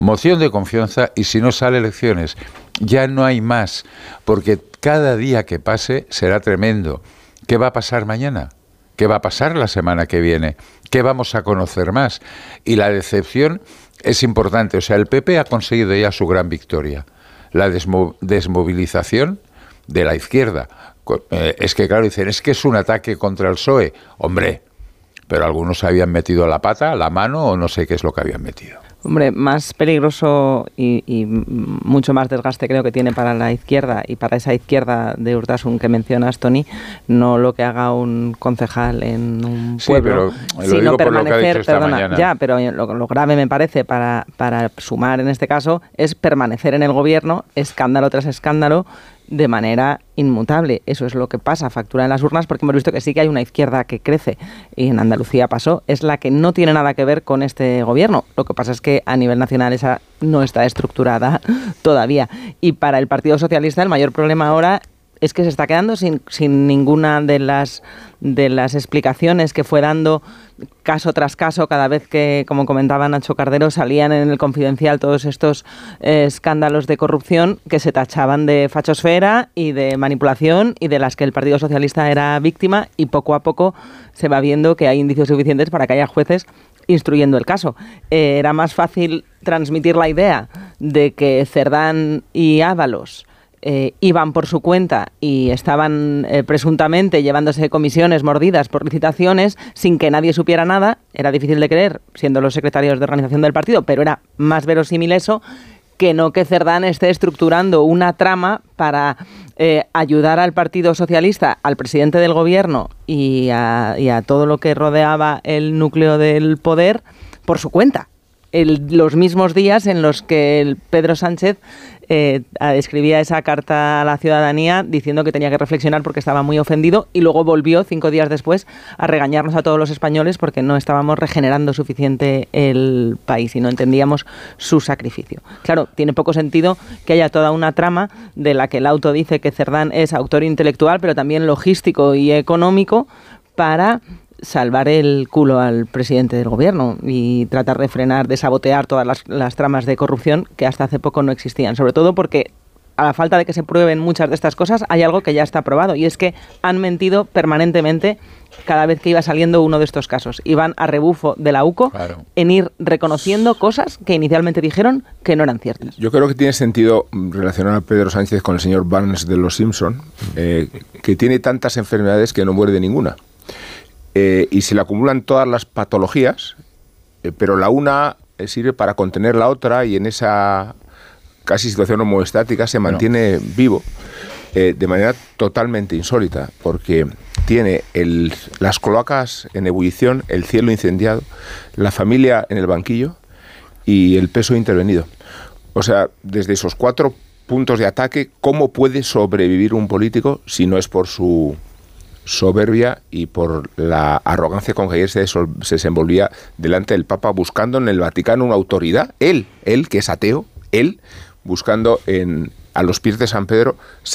moción de confianza y si no sale elecciones. Ya no hay más, porque cada día que pase será tremendo. ¿Qué va a pasar mañana? ¿Qué va a pasar la semana que viene? ¿Qué vamos a conocer más? Y la decepción es importante. O sea, el PP ha conseguido ya su gran victoria. La desmovilización de la izquierda. Es que, claro, dicen, es que es un ataque contra el PSOE. Hombre, pero algunos habían metido la pata, la mano o no sé qué es lo que habían metido. Hombre, más peligroso y mucho más desgaste creo que tiene para la izquierda y para esa izquierda de Urtasun que mencionas, Toni, no lo que haga un concejal en un pueblo, sino permanecer, pero lo grave me parece para sumar en este caso es permanecer en el gobierno, escándalo tras escándalo, de manera inmutable. Eso es lo que pasa, factura en las urnas, porque hemos visto que sí que hay una izquierda que crece, y en Andalucía pasó, es la que no tiene nada que ver con este gobierno. Lo que pasa es que a nivel nacional esa no está estructurada todavía. Y para el Partido Socialista el mayor problema ahora es que se está quedando sin ninguna de las explicaciones que fue dando caso tras caso cada vez que, como comentaba Nacho Cardero, salían en el Confidencial todos estos escándalos de corrupción que se tachaban de fachosfera y de manipulación y de las que el Partido Socialista era víctima, y poco a poco se va viendo que hay indicios suficientes para que haya jueces instruyendo el caso. Era más fácil transmitir la idea de que Cerdán y Ábalos iban por su cuenta y estaban presuntamente llevándose comisiones mordidas por licitaciones sin que nadie supiera nada. Era difícil de creer, siendo los secretarios de organización del partido, pero era más verosímil eso que no que Cerdán esté estructurando una trama para ayudar al Partido Socialista, al presidente del gobierno y a todo lo que rodeaba el núcleo del poder por su cuenta. Los mismos días en los que el Pedro Sánchez escribía esa carta a la ciudadanía diciendo que tenía que reflexionar porque estaba muy ofendido, y luego volvió 5 días después a regañarnos a todos los españoles porque no estábamos regenerando suficiente el país y no entendíamos su sacrificio. Claro, tiene poco sentido que haya toda una trama de la que el auto dice que Cerdán es autor intelectual, pero también logístico y económico, para salvar el culo al presidente del gobierno y tratar de frenar, de sabotear todas las tramas de corrupción que hasta hace poco no existían. Sobre todo porque, a la falta de que se prueben muchas de estas cosas, hay algo que ya está probado, y es que han mentido permanentemente cada vez que iba saliendo uno de estos casos. Iban a rebufo de la UCO, claro, en ir reconociendo cosas que inicialmente dijeron que no eran ciertas. Yo creo que tiene sentido relacionar a Pedro Sánchez con el señor Barnes de Los Simpson, que tiene tantas enfermedades que no muere de ninguna. Y se le acumulan todas las patologías, pero la una sirve para contener la otra, y en esa casi situación homoestática se mantiene vivo de manera totalmente insólita, porque tiene las cloacas en ebullición, el cielo incendiado, la familia en el banquillo y el peso intervenido. O sea, desde esos 4 puntos de ataque, ¿cómo puede sobrevivir un político si no es por su soberbia y por la arrogancia con que ayer se desenvolvía delante del Papa, buscando en el Vaticano una autoridad, él que es ateo, él buscando a los pies de San Pedro,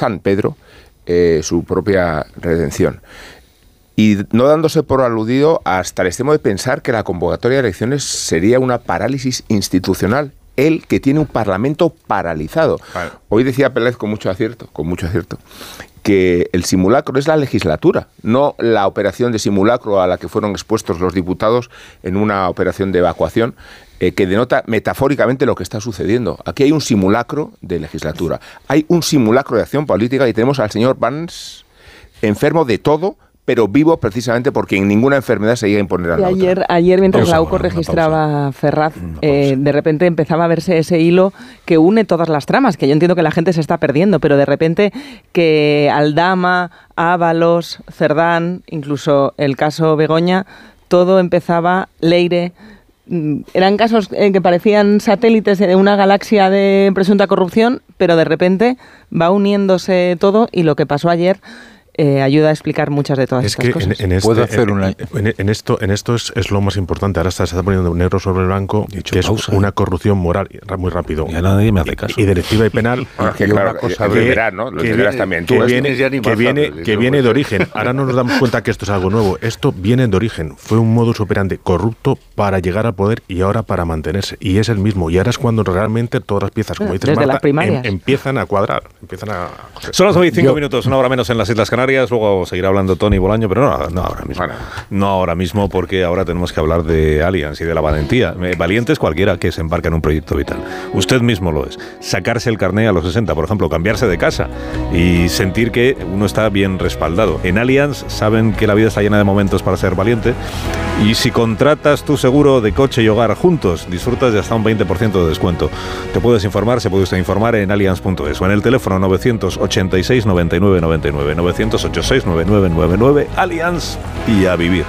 su propia redención. Y no dándose por aludido hasta el extremo de pensar que la convocatoria de elecciones sería una parálisis institucional. Él, que tiene un parlamento paralizado. Claro. Hoy decía Peláez con mucho acierto, que el simulacro es la legislatura, no la operación de simulacro a la que fueron expuestos los diputados en una operación de evacuación, que denota metafóricamente lo que está sucediendo. Aquí hay un simulacro de legislatura, hay un simulacro de acción política, y tenemos al señor Barnes enfermo de todo, pero vivo precisamente porque en ninguna enfermedad se llega a imponer a la otra. Ayer, mientras la UCO registraba Ferraz, de repente empezaba a verse ese hilo que une todas las tramas, que yo entiendo que la gente se está perdiendo, pero de repente que Aldama, Ábalos, Cerdán, incluso el caso Begoña, todo empezaba, Leire, eran casos que parecían satélites de una galaxia de presunta corrupción, pero de repente va uniéndose todo, y lo que pasó ayer ayuda a explicar muchas de todas estas cosas. ¿Puedo hacer en esto es lo más importante. Ahora se está poniendo negro sobre blanco, que es una corrupción moral, muy rápido. Ya nadie me hace caso. Y delictiva y penal. Que viene de origen. Ahora no nos damos cuenta que esto es algo nuevo. Esto viene de origen. Fue un modus operandi corrupto para llegar al poder y ahora para mantenerse. Y es el mismo. Y ahora es cuando realmente todas las piezas, como dices, Marta, empiezan a cuadrar. Son las 9:05 minutos, una hora menos en las Islas Canarias. Luego seguirá hablando Tony Bolaño, pero no ahora mismo. Bueno. No ahora mismo, porque ahora tenemos que hablar de Allianz y de la valentía. Valiente es cualquiera que se embarca en un proyecto vital. Usted mismo lo es. Sacarse el carné a los 60, por ejemplo, cambiarse de casa y sentir que uno está bien respaldado. En Allianz saben que la vida está llena de momentos para ser valiente, y si contratas tu seguro de coche y hogar juntos, disfrutas de hasta un 20% de descuento. Te puedes informar, se puede usted informar en allianz.es o en el teléfono 986 99 99, 986 9999, Allianz, y a vivir.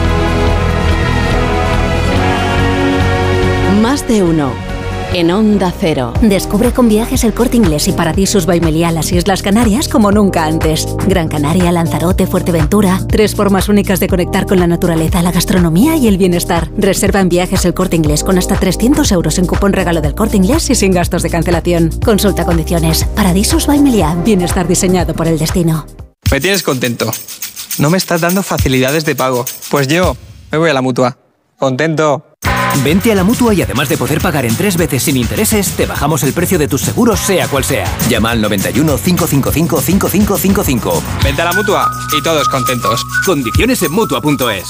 Más de uno. En Onda Cero. Descubre con Viajes El Corte Inglés y Paradisus by Meliá las Islas Canarias como nunca antes. Gran Canaria, Lanzarote, Fuerteventura. 3 formas únicas de conectar con la naturaleza, la gastronomía y el bienestar. Reserva en Viajes El Corte Inglés con hasta 300 euros en cupón regalo del Corte Inglés y sin gastos de cancelación. Consulta condiciones. Paradisus by Meliá. Bienestar diseñado por el destino. Me tienes contento. No me estás dando facilidades de pago. Pues yo me voy a la Mutua. Contento. Vente a la Mutua y además de poder pagar en 3 veces sin intereses, te bajamos el precio de tus seguros, sea cual sea. Llama al 91 555 5555. Vente a la Mutua y todos contentos. Condiciones en Mutua.es.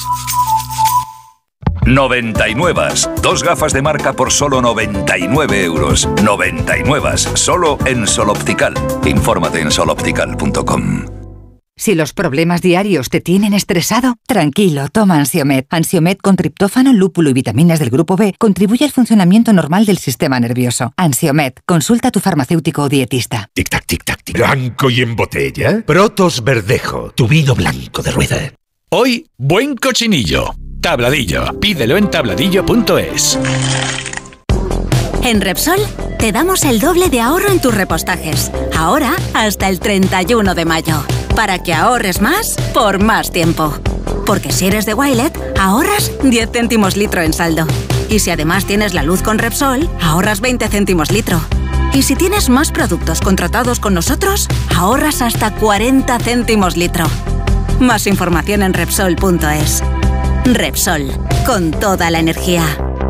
99. 2 gafas de marca por solo 99 euros. 99. Solo en Sol Optical. Infórmate en soloptical.com. Si los problemas diarios te tienen estresado, tranquilo, toma Ansiomed. Ansiomed con triptófano, lúpulo y vitaminas del grupo B contribuye al funcionamiento normal del sistema nervioso. Ansiomed, consulta a tu farmacéutico o dietista. Tic-tac, tic-tac, tic. ¿Blanco y en botella? Protos Verdejo, tu vino blanco de rueda. Hoy, buen cochinillo. Tabladillo. Pídelo en tabladillo.es. En Repsol te damos el doble de ahorro en tus repostajes. Ahora hasta el 31 de mayo. Para que ahorres más por más tiempo. Porque si eres de Wilet, ahorras 10 céntimos litro en saldo. Y si además tienes la luz con Repsol, ahorras 20 céntimos litro. Y si tienes más productos contratados con nosotros, ahorras hasta 40 céntimos litro. Más información en Repsol.es. Repsol, con toda la energía.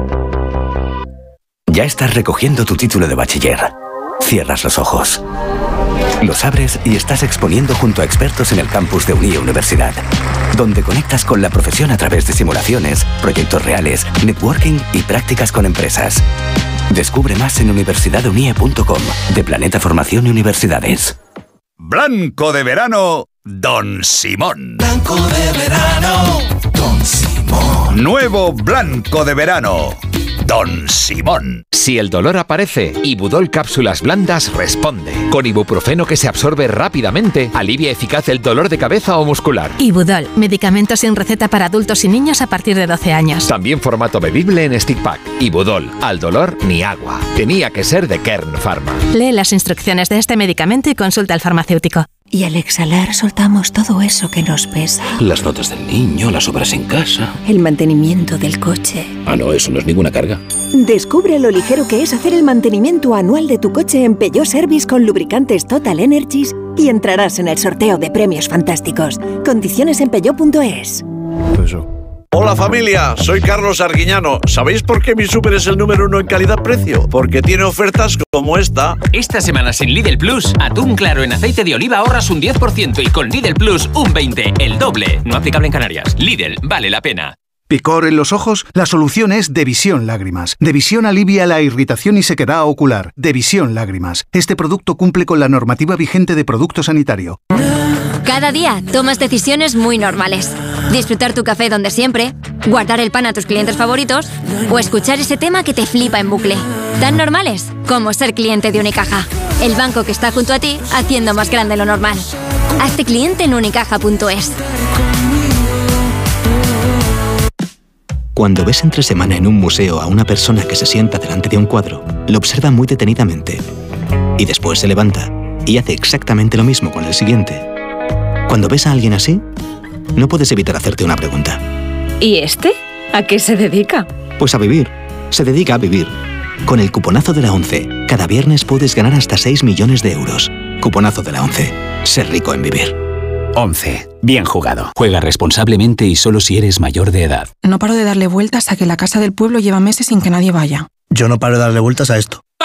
Ya estás recogiendo tu título de bachiller. Cierras los ojos. Los abres y estás exponiendo junto a expertos en el campus de Unie Universidad, donde conectas con la profesión a través de simulaciones, proyectos reales, networking y prácticas con empresas. Descubre más en universidadunie.com, de Planeta Formación y Universidades. Blanco de verano, Don Simón. Blanco de verano, Don Simón. Nuevo blanco de verano, Don Simón. Si el dolor aparece, Ibudol Cápsulas Blandas responde. Con ibuprofeno que se absorbe rápidamente, alivia eficaz el dolor de cabeza o muscular. Ibudol, medicamento sin receta para adultos y niños a partir de 12 años. También formato bebible en stick pack. Ibudol, al dolor ni agua. Tenía que ser de Kern Pharma. Lee las instrucciones de este medicamento y consulta al farmacéutico. Y al exhalar soltamos todo eso que nos pesa. Las notas del niño, las obras en casa. El mantenimiento del coche. Ah, no, eso no es ninguna carga. Descubre lo ligero que es hacer el mantenimiento anual de tu coche en Peugeot Service con lubricantes Total Energies y entrarás en el sorteo de premios fantásticos. Condiciones en peugeot.es. Hola familia, soy Carlos Arguiñano. ¿Sabéis por qué mi súper es el número 1 en calidad-precio? Porque tiene ofertas como esta. Esta semana en Lidl Plus, atún claro en aceite de oliva ahorras un 10% y con Lidl Plus un 20%, el doble. No aplicable en Canarias. Lidl, vale la pena. ¿Picor en los ojos? La solución es Devisión Lágrimas. Devisión alivia la irritación y sequedad ocular. Devisión Lágrimas. Este producto cumple con la normativa vigente de producto sanitario. Cada día tomas decisiones muy normales. Disfrutar tu café donde siempre, guardar el pan a tus clientes favoritos o escuchar ese tema que te flipa en bucle. Tan normales como ser cliente de Unicaja. El banco que está junto a ti haciendo más grande lo normal. Hazte cliente en unicaja.es. Cuando ves entre semana en un museo a una persona que se sienta delante de un cuadro, lo observa muy detenidamente y después se levanta y hace exactamente lo mismo con el siguiente. Cuando ves a alguien así, no puedes evitar hacerte una pregunta. ¿Y este? ¿A qué se dedica? Pues a vivir. Se dedica a vivir. Con el cuponazo de la ONCE, cada viernes puedes ganar hasta 6 millones de euros. Cuponazo de la ONCE. Ser rico en vivir. 11. Bien jugado. Juega responsablemente y solo si eres mayor de edad. No paro de darle vueltas a que la casa del pueblo lleva meses sin que nadie vaya. Yo no paro de darle vueltas a esto.